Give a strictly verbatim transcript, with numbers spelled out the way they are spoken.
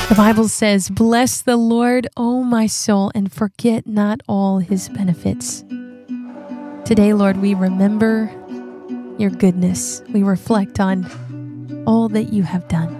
The Bible says, "Bless the Lord, O my soul, and forget not all his benefits." Today, Lord, we remember your goodness. We reflect on all that you have done.